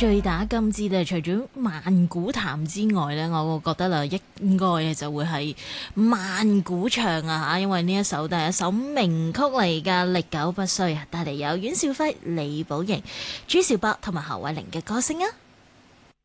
最打金枝咧，除咗萬古壇之外咧，我覺得啦，應該就會係萬古唱啊嚇，因為呢一首都係一首名曲嚟㗎，歷久不衰啊！帶嚟有阮兆輝、李寶瑩、朱兆伯同埋何偉玲嘅歌聲啊！